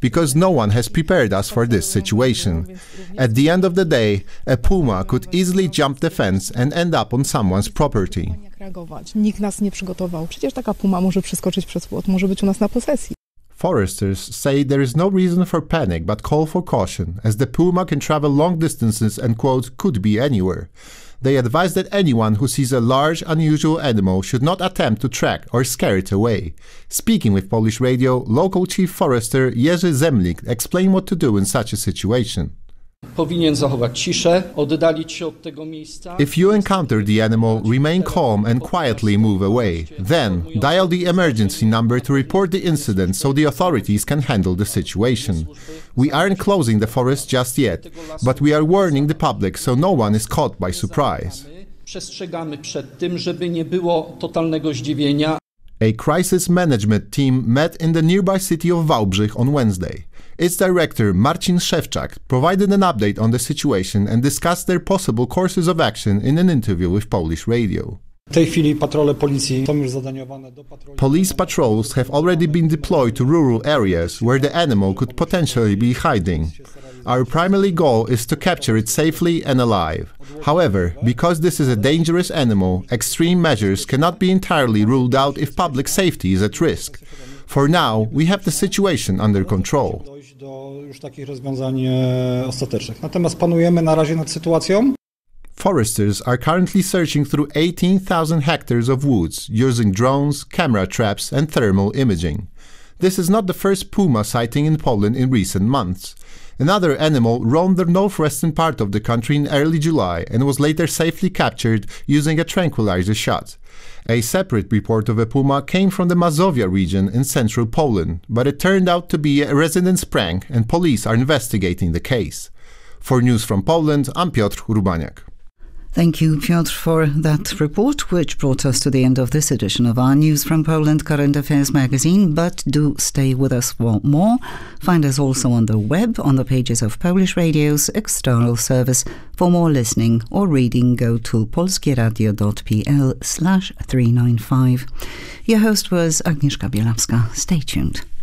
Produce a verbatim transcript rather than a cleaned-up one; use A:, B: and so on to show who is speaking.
A: because no one has prepared us for this situation. At the end of the day, a puma could easily jump the fence and end up on someone's property.
B: Nikt nas nie przygotował. Przecież taka puma może przeskoczyć przez płot, może być u nas na posesji.
A: Foresters say there is no reason for panic but call for caution, as the puma can travel long distances and, quote, could be anywhere. They advise that anyone who sees a large, unusual animal should not attempt to track or scare it away. Speaking with Polish Radio, local chief forester Jerzy Zemlik explained what to do in such a situation. If you encounter the animal, remain calm and quietly move away. Then, dial the emergency number to report the incident so the authorities can handle the situation. We aren't closing the forest just yet, but we are warning the public so no one is caught by surprise. A crisis management team met in the nearby city of Wałbrzych on Wednesday. Its director, Marcin Szewczak, provided an update on the situation and discussed their possible courses of action in an interview with Polish Radio. Police patrols have already been deployed to rural areas where the animal could potentially be hiding. Our primary goal is to capture it safely and alive. However, because this is a dangerous animal, extreme measures cannot be entirely ruled out if public safety is at risk. For now, we have the situation under control. Foresters are currently searching through eighteen thousand hectares of woods using drones, camera traps and thermal imaging. This is not the first puma sighting in Poland in recent months. Another animal roamed the northwestern part of the country in early July and was later safely captured using a tranquilizer shot. A separate report of a puma came from the Mazovia region in central Poland, but it turned out to be a resident's prank and police are investigating the case. For News from Poland, I'm Piotr Urbaniak.
C: Thank you, Piotr, for that report, which brought us to the end of this edition of our News from Poland Current Affairs magazine. But do stay with us for more. Find us also on the web, on the pages of Polish Radio's external service. For more listening or reading, go to polskieradio.pl slash 395. Your host was Agnieszka Bielawska. Stay tuned.